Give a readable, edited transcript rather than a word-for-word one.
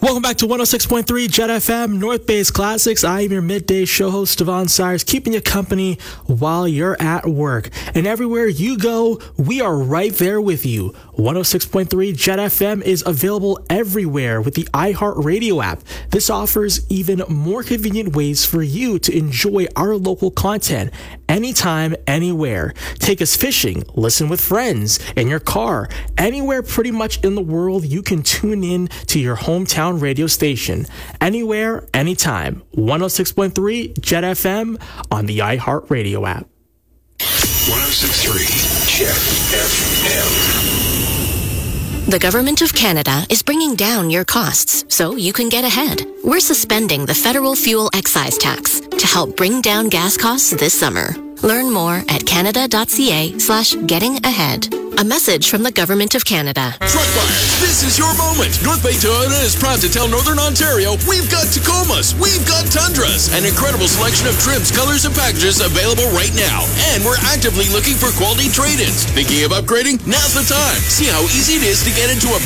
Welcome back to 106.3 Jet FM, North Bay's Classics. I am your midday show host, Devon Sires, keeping you company while you're at work. And everywhere you go, we are right there with you. 106.3 Jet FM is available everywhere with the iHeartRadio app. This offers even more convenient ways for you to enjoy our local content anytime, anywhere. Take us fishing, listen with friends, in your car, anywhere pretty much in the world, you can tune in to your hometown radio station. Anywhere, anytime. 106.3 Jet FM on the iHeartRadio app. 106.3 Jet FM. The Government of Canada is bringing down your costs so you can get ahead. We're suspending the federal fuel excise tax to help bring down gas costs this summer. Learn more at canada.ca/getting-ahead. A message from the Government of Canada. Truck buyers, this is your moment. North Bay Toyota is proud to tell Northern Ontario, we've got Tacomas, we've got Tundras, an incredible selection of trims, colors, and packages available right now. And we're actively looking for quality trade-ins. Thinking of upgrading? Now's the time. See how easy it is to get into a